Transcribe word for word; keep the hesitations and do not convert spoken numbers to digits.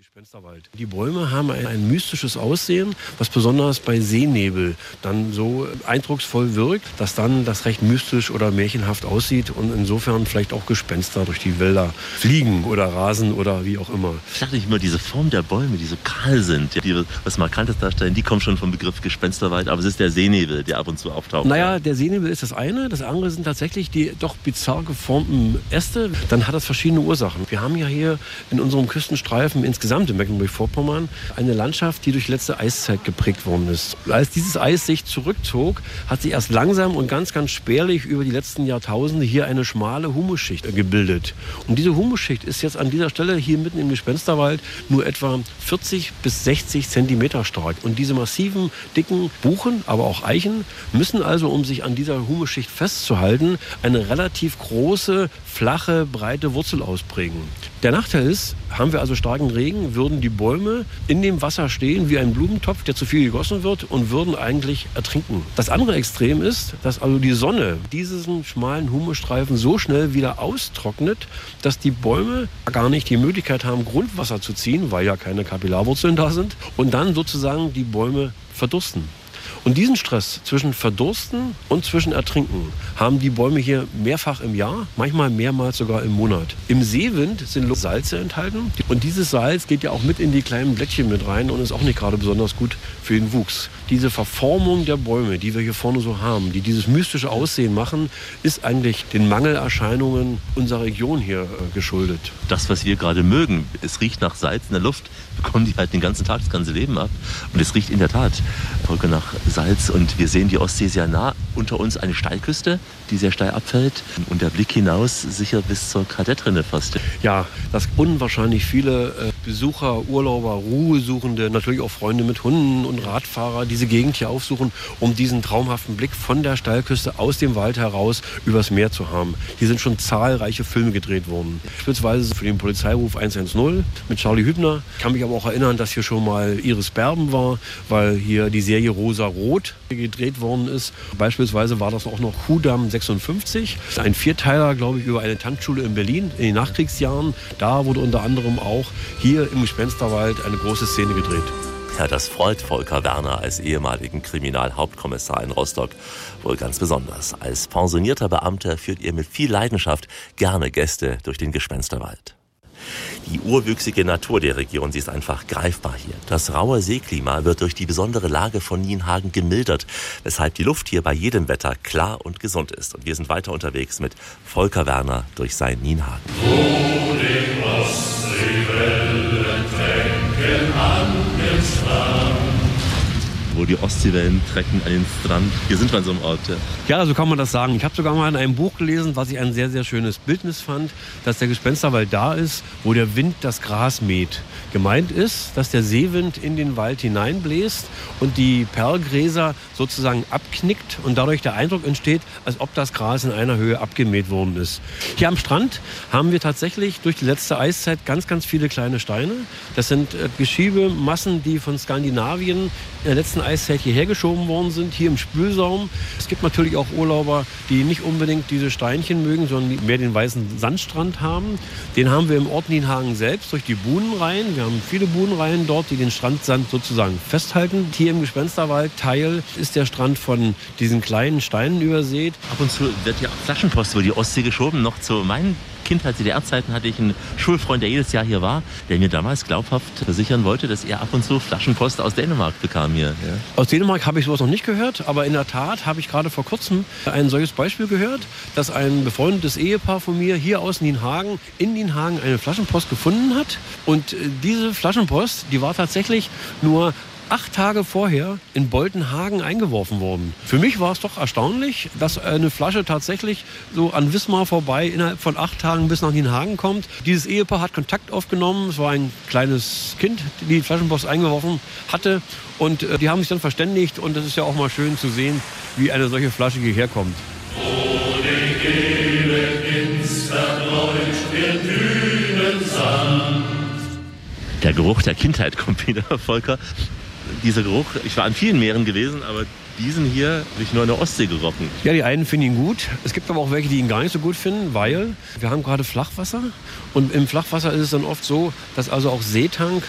Gespensterwald. Die Bäume haben ein, ein mystisches Aussehen, was besonders bei Seenebel dann so eindrucksvoll wirkt, dass dann das recht mystisch oder märchenhaft aussieht und insofern vielleicht auch Gespenster durch die Wälder fliegen oder rasen oder wie auch immer. Ich dachte immer, diese Form der Bäume, die so kahl sind, die was Markantes darstellen, die kommen schon vom Begriff Gespensterwald, aber es ist der Seenebel, der ab und zu auftaucht. Naja, der Seenebel ist das eine, das andere sind tatsächlich die doch bizarr geformten Äste. Dann hat das verschiedene Ursachen. Wir haben ja hier in unserem Küstenstreifen insgesamt in Mecklenburg-Vorpommern eine Landschaft, die durch die letzte Eiszeit geprägt worden ist. Als dieses Eis sich zurückzog, hat sich erst langsam und ganz, ganz spärlich über die letzten Jahrtausende hier eine schmale Humusschicht gebildet. Und diese Humusschicht ist jetzt an dieser Stelle hier mitten im Gespensterwald nur etwa vierzig bis sechzig Zentimeter stark. Und diese massiven, dicken Buchen, aber auch Eichen, müssen also, um sich an dieser Humusschicht festzuhalten, eine relativ große, flache, breite Wurzel ausprägen. Der Nachteil ist, haben wir also starken Regen, würden die Bäume in dem Wasser stehen wie ein Blumentopf, der zu viel gegossen wird und würden eigentlich ertrinken. Das andere Extrem ist, dass also die Sonne diesen schmalen Humusstreifen so schnell wieder austrocknet, dass die Bäume gar nicht die Möglichkeit haben, Grundwasser zu ziehen, weil ja keine Kapillarwurzeln da sind, und dann sozusagen die Bäume verdursten. Und diesen Stress zwischen Verdursten und zwischen Ertrinken haben die Bäume hier mehrfach im Jahr, manchmal mehrmals sogar im Monat. Im Seewind sind Salze enthalten und dieses Salz geht ja auch mit in die kleinen Blättchen mit rein und ist auch nicht gerade besonders gut für den Wuchs. Diese Verformung der Bäume, die wir hier vorne so haben, die dieses mystische Aussehen machen, ist eigentlich den Mangelerscheinungen unserer Region hier äh, geschuldet. Das, was wir gerade mögen, es riecht nach Salz in der Luft, bekommen die halt den ganzen Tag, das ganze Leben ab. Und es riecht in der Tat, Volker, nach Salz. Und wir sehen die Ostsee sehr nah. Unter uns eine Steilküste, die sehr steil abfällt. Und der Blick hinaus sicher bis zur Kadettrinne fast. Ja, dass unwahrscheinlich viele äh, Besucher, Urlauber, Ruhesuchende, natürlich auch Freunde mit Hunden und Radfahrer diese Gegend hier aufsuchen, um diesen traumhaften Blick von der Steilküste aus dem Wald heraus übers Meer zu haben. Hier sind schon zahlreiche Filme gedreht worden. Beispielsweise für den Polizeiruf eins eins null mit Charlie Hübner. Ich kann mich aber auch erinnern, dass hier schon mal Iris Berben war, weil hier die Serie Rosa-Rot gedreht worden ist. Beispielsweise war das auch noch Kudamm sechsundfünfzig, ein Vierteiler, glaube ich, über eine Tanzschule in Berlin in den Nachkriegsjahren. Da wurde unter anderem auch hier im Gespensterwald eine große Szene gedreht. Ja, das freut Volker Werner als ehemaligen Kriminalhauptkommissar in Rostock wohl ganz besonders. Als pensionierter Beamter führt er mit viel Leidenschaft gerne Gäste durch den Gespensterwald. Die urwüchsige Natur der Region, sie ist einfach greifbar hier. Das raue Seeklima wird durch die besondere Lage von Nienhagen gemildert, weshalb die Luft hier bei jedem Wetter klar und gesund ist. Und wir sind weiter unterwegs mit Volker Werner durch sein Nienhagen. Wo die Ostseewellen tränken an den Strand. Wo die Ostseewellen trecken an den Strand. Hier sind wir an so einem Ort. Ja, ja, so kann man das sagen. Ich habe sogar mal in einem Buch gelesen, was ich ein sehr, sehr schönes Bildnis fand, dass der Gespensterwald da ist, wo der Wind das Gras mäht. Gemeint ist, dass der Seewind in den Wald hineinbläst und die Perlgräser sozusagen abknickt und dadurch der Eindruck entsteht, als ob das Gras in einer Höhe abgemäht worden ist. Hier am Strand haben wir tatsächlich durch die letzte Eiszeit ganz, ganz viele kleine Steine. Das sind äh, Geschiebemassen, die von Skandinavien in der letzten Eiszeit hierher geschoben worden sind, hier im Spülsaum. Es gibt natürlich auch Urlauber, die nicht unbedingt diese Steinchen mögen, sondern die mehr den weißen Sandstrand haben. Den haben wir im Ort Nienhagen selbst durch die Buhnenreihen. Wir haben viele Buhnenreihen dort, die den Strandsand sozusagen festhalten. Hier im Gespensterwald-Teil ist der Strand von diesen kleinen Steinen übersät. Ab und zu wird ja auch Flaschenpost über die Ostsee geschoben. Noch zu meinen Kindheit-D D R-Zeiten hatte ich einen Schulfreund, der jedes Jahr hier war, der mir damals glaubhaft versichern wollte, dass er ab und zu Flaschenpost aus Dänemark bekam hier. Ja. Aus Dänemark habe ich sowas noch nicht gehört, aber in der Tat habe ich gerade vor kurzem ein solches Beispiel gehört, dass ein befreundetes Ehepaar von mir hier aus Nienhagen in Nienhagen eine Flaschenpost gefunden hat. Und diese Flaschenpost, die war tatsächlich nur acht Tage vorher in Boltenhagen eingeworfen worden. Für mich war es doch erstaunlich, dass eine Flasche tatsächlich so an Wismar vorbei innerhalb von acht Tagen bis nach Nienhagen kommt. Dieses Ehepaar hat Kontakt aufgenommen. Es war ein kleines Kind, die die Flaschenpost eingeworfen hatte. Und die haben sich dann verständigt. Und es ist ja auch mal schön zu sehen, wie eine solche Flasche hierher kommt. Wo die Gebe ins Verbleut der Dünen Sand. Der Geruch der Kindheit kommt wieder, Volker. Dieser Geruch, ich war an vielen Meeren gewesen, aber diesen hier habe ich nur an der Ostsee gerochen. Ja, die einen finden ihn gut. Es gibt aber auch welche, die ihn gar nicht so gut finden, weil wir haben gerade Flachwasser. Und im Flachwasser ist es dann oft so, dass also auch Seetang